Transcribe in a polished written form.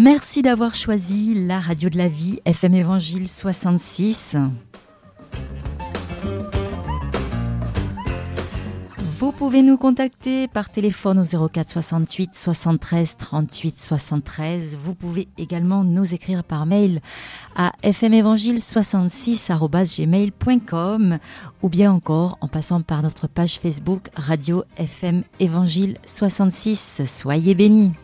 Merci d'avoir choisi la radio de la vie, FM Évangile 66. Vous pouvez nous contacter par téléphone au 04 68 73 38 73. Vous pouvez également nous écrire par mail à fmevangile66@gmail.com ou bien encore en passant par notre page Facebook Radio FM Évangile 66. Soyez bénis.